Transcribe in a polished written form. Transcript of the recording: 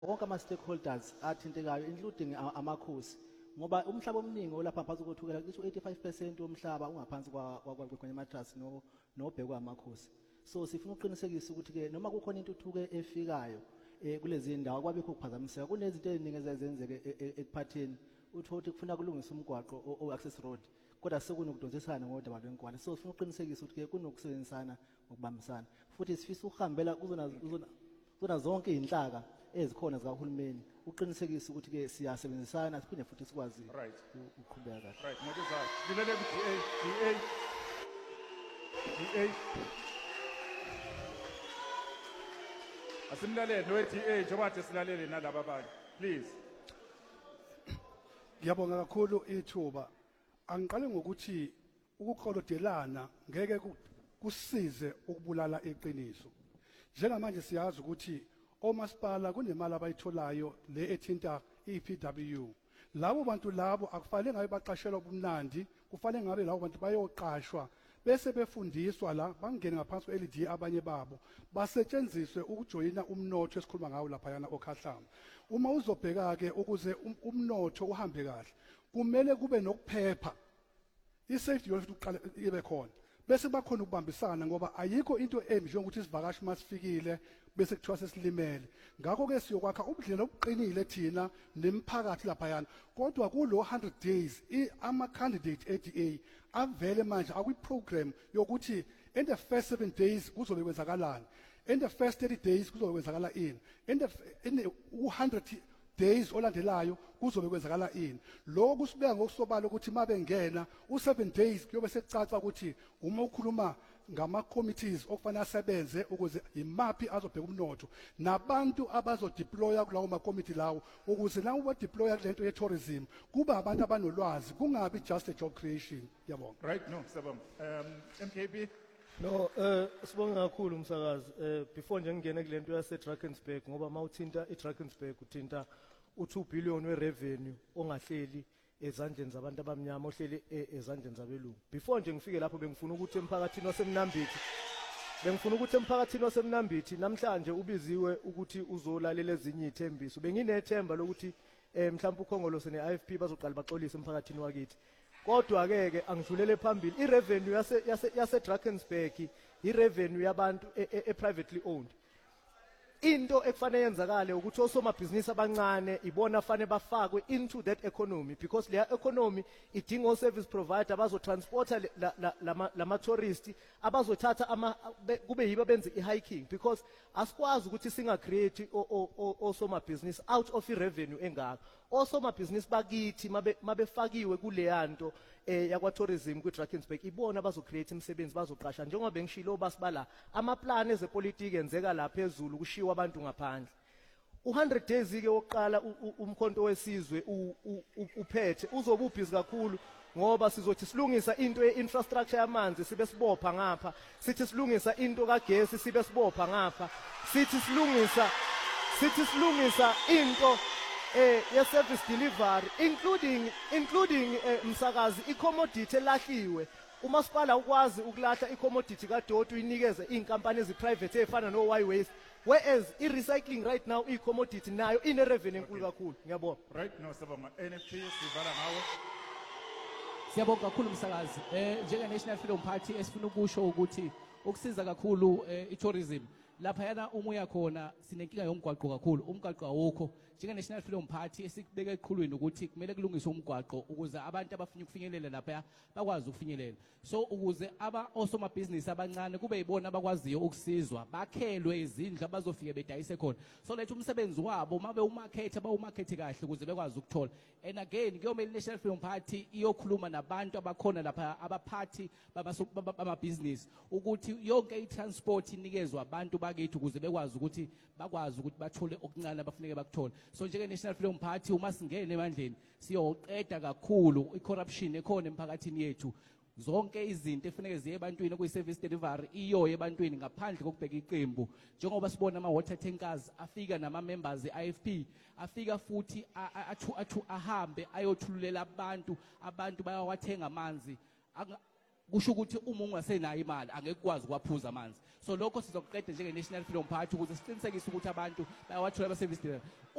wonke ama-stakeholders athintekayo including amakhosi ngoba umhlaba omningi olapha ngaphansi kothukela cishe 85% womhlaba ungaphansi kwamatrust nobhekwa amakhosi. So sifuna uqinisekisa ukuthi ke noma kukhona intuthuko efikayo kulezi ndawo kwabikho ukuphazamiseka kunezinto eziningi ezenzeke ekuphatheni utho ukuthi kufuna kulungiswa umgwaqo o-access road kodwa sekunokudonsisana ngodaba lwenkwala. So sifuna uqinisekisa ukuthi ke kunokusebenzisana ngokubambisana futhi sifisa ukuhambela kuzona zonke izinhlaka ezikhona zikahulumeni uqinisekisa ukuthi ke siyasebenzisana siphinde futhi sikwazi ukuqhubeka kahle. Right, ngokuzala. Ngilele DA. Asimlalele no DA njengoba nje silalele nalabo abanye. Please. Ngiyabonga kakhulu ithuba. Angiqale ngokuthi ukuqolodelana ngeke kusize ukubulala iqiniso. Njengamanje siyazi ukuthi omasipala kunemali abayitholayo le ethinta iPW. Labo bantu labo akufanele ngabe baqashelwa ubumnandi, kufanele ngabe labo bantu bayoqashwa bese befundiswa la bangene ngaphansi kwe-LED abanye babo basetshenziswe ukujoyina umnotho esikhuluma ngawo lapha yana okhahlamba. Uma uzobheka ke ukuze umnotho uhambe kahle kumele kube nokuphepha. I-safety yoluntu uqale ibe khona. Bese bakhona ukubambisana ngoba ayikho into embi njengokuthi isivakashi masifikile bese kuthiwa sesilimele. Ngakho ke siyokwakha ubudlelwano obuqinile thina nemphakathi lapha yana. Kodwa kulo 100 days ama candidate ADA avele manje akwi-program yokuthi in the first 7 days kuzobe kwenzakalani, in the first 30 days kuzobe kwenzakala ini, in the 100 days olandelayo kuzobe kwenzakala ini. Lokho kusibeka ngokusobala ukuthi mabengena u7 days kuyobe sekucaca ukuthi uma ukhuluma ngama committees okufanele asebenze ukuze imaphi azobheka umnotho nabantu abazodeploya kulawo ma committee lawo ukuze lawo ba deploya lento ye tourism kuba abantu abanolwazi kungabi just a job creation. Yabonga. Right, no, Sabam. MKB. No, sibonga kakhulu umsakazi. Before nje ngene kulento yase Drakensberg ngoba mawuthinta iDrakensberg uthinta u2 billion we revenue ongahleli ezandleni zabantu abamnyama ohleli ezandleni zabelungu. Before nje ngifike lapho bengifuna ukuthi emphakathini waseMnambithi namhlanje ubiziwe ukuthi uzolalela ezinye ithembiso. Benginethemba lokuthi mhlawumbe ukhongolose neIFP bazoqala baxolisa emphakathini wakithi. Kodwa ke angidlulele phambili irevenue yase Drakensberg irevenue yabantu privately owned. Into ekufanele yenzakale ukuthi osomabhizinisi abancane ibona fanele bafakwe into that economy because leya economy idinga service provider abazotransporta lama tourists abazothatha kube yibo benze i-hiking because asikwazi ukuthi singa create osomabhizinisi out of revenue engaka. Osomabhizinisi bakithi mabefakiwe kuleyanto yakwa tourism kwiDrakensberg ibona abazocreate imisebenzi bazoqasha njengoba bengishilo basibala amaplan ezepolitiki enzeka la phezulu kushiwa abantu ngaphandle. U100 days ke wokuqala umkhonto wesizwe uphethe uzobe ubhizi kakhulu ngoba sizothi silungisa into ye-infrastructure yamanzi sibe sibopha ngapha, sithi silungisa into kagesi sibe sibopha ngapha, sithi silungisa into service delivery including msakazi i-commodity elahliwe. Umasipala ukwazi ukulahla i-commodity kaDodo uyinikeze inkampani eziprivate ezifana no-Y Waste whereas i-recycling right now i-commodity nayo ine-revenue enkulu kakhulu. Ngiyabonga. Right, no, Sabama. NFP sivala ngawe. Siyabonga kakhulu msakazi. Njenge-National Freedom Party esifuna ukusho ukuthi ukusiza kakhulu i-tourism lapha yana umuya khona sinenkinga yomgwaqo kakhulu. Umgwaqo awukho. Njenge-National Freedom Party esikubeka eqhulwini ukuthi kumele kulungiswe umgwaqo ukuze abantu abafuna ukufinyelela lapha bakwazi ukufinyelela. So ukuze osomabhizinisi abancane kube yibona abakwaziyo ukusizwa bakhelwe izindlu abazofike bedayise khona. So lethu umsebenzi wabo mabe umarket abawumarket kahle ukuze bekwazi ukuthola. And again kuyomela i-National Freedom Party iyokhuluma nabantu abakhona lapha abaphathi bamabhizinisi ukuthi yonke i-transport inikezwe abantu bakithi ukuze bekwazi ukuthi bathole okuncane abafuneke bakuthole. So njenge-National Freedom Party uma singene emandleni siyoqeda kakhulu i-corruption ekhona emphakathini yethu. Zonke izinto efuneke ziye ebantwini okuyi-service delivery iyoye ebantwini ngaphandle kokubheka iqembu. Njengoba sibona ama-water tankers afika nama-members e-IFP afika futhi ahambe ayothululela abantu bayawathenga amanzi. kusho ukuthi uma ungasenayo imali angeke ukwazi ukwaphuza amanzi. So lokho sizokuqeda njenge National Freedom Party ukuze siqinisekise ukuthi abantu bayawathola ama service delivery.